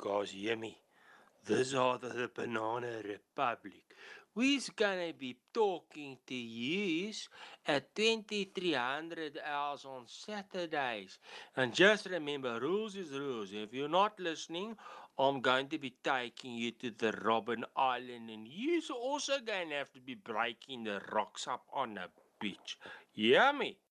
Guys, hear me. This are the Banana Republic. We's gonna be talking to you at 2300 hours on Saturdays. And just remember, rules is rules. If you're not listening, I'm going to be taking you to the Robben Island, and you're also going to have to be breaking the rocks up on the beach. Hear me?